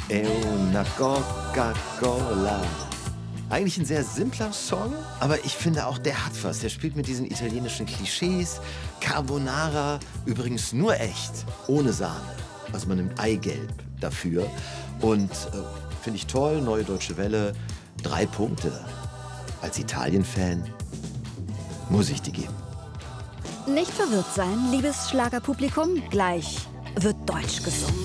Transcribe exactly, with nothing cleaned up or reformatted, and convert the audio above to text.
è una Coca-Cola. Eigentlich ein sehr simpler Song, aber ich finde auch, der hat was. Der spielt mit diesen italienischen Klischees. Carbonara, übrigens nur echt, ohne Sahne. Also man nimmt Eigelb dafür. Und äh, finde ich toll, Neue Deutsche Welle, drei Punkte. Als Italien-Fan muss ich die geben. Nicht verwirrt sein, liebes Schlagerpublikum, gleich wird Deutsch gesungen.